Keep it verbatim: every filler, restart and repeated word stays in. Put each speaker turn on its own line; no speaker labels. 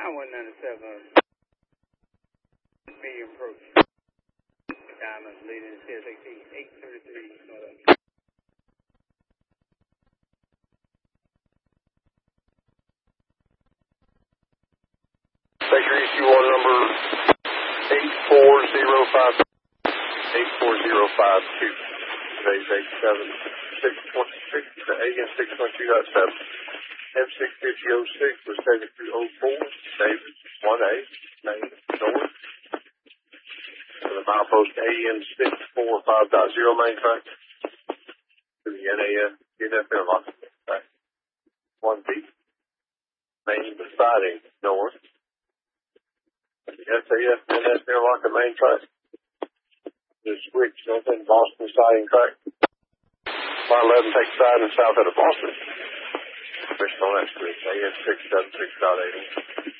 one ninety-seven, medium approach. Diamond leading C S eighteen, eight thirty-three.
Baker E Q one number eight four zero five, eight four zero five two. Today's eight seven six twenty-six to A N six twenty-two dot seven. M six fifty oh six was taken through oh four, David one A, Main North. To the milepost A N six four five dot zero main track. To the N A F, N F airlock track. one B, main siding north. The S A F N S airlock and main track. The switch north in Boston siding track. Line eleven takes siding south out of Boston. Mission on that switch, A N six seven six dot eight.